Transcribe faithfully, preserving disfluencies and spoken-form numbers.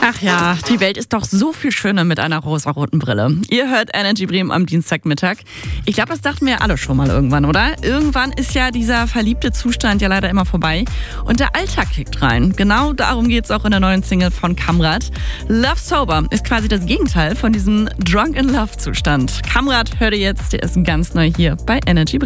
Ach ja, die Welt ist doch so viel schöner mit einer rosaroten Brille. Ihr hört Energy Bremen am Dienstagmittag. Ich glaube, das dachten wir alle schon mal irgendwann, oder? Irgendwann ist ja dieser verliebte Zustand ja leider immer vorbei und der Alltag kickt rein. Genau darum geht es auch in der neuen Single von Kamrat. Love Sober ist quasi das Gegenteil von diesem Drunk in Love Zustand. Kamrat hört ihr jetzt, der ist ganz neu hier bei Energy Bremen.